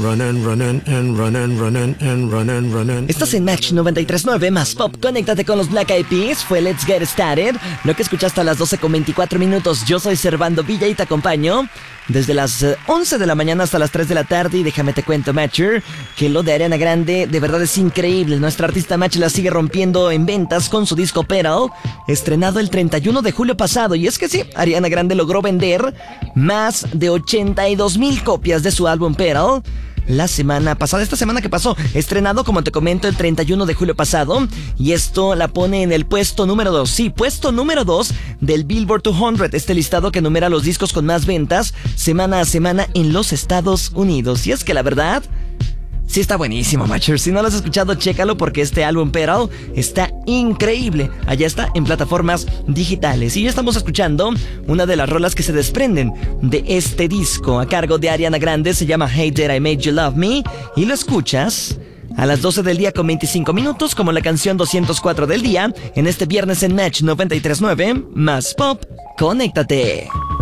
Estás en Match 93.9 más Pop. Conéctate con los Black Eyed Peas. Fue Let's Get Started. Lo que escuchaste a las 12:24. Yo soy Servando Villa y te acompaño desde las 11 de la mañana hasta las 3 de la tarde. Y déjame te cuento, Matcher, que lo de Ariana Grande de verdad es increíble. Nuestra artista Match la sigue rompiendo en ventas con su disco Pearl, estrenado el 31 de julio pasado. Y es que sí, Ariana Grande logró vender más de 82,000 copias de su álbum Pearl la semana pasada, esta semana que pasó, estrenado, como te comento, el 31 de julio pasado, y esto la pone en el puesto número 2, sí, puesto número 2 del Billboard 200, este listado que enumera los discos con más ventas semana a semana en los Estados Unidos. Y es que la verdad, sí está buenísimo, Matcher. Si no lo has escuchado, chécalo porque este álbum Pearl está increíble. Allá está en plataformas digitales. Y ya estamos escuchando una de las rolas que se desprenden de este disco a cargo de Ariana Grande. Se llama Hey Did I Make You Love Me. Y lo escuchas a las 12 del día con 25 minutos como la canción 204 del día en este viernes en Match 93.9 más Pop. Conéctate.